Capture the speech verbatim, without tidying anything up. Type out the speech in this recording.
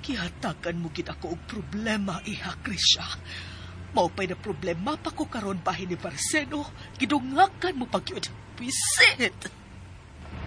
Gihatagan mo gid ako og problema, iha, Krisha. Mao pa'y na problema pa ko karon bahin ni Marcelo. Gidungakan mo pag yun. Pisit!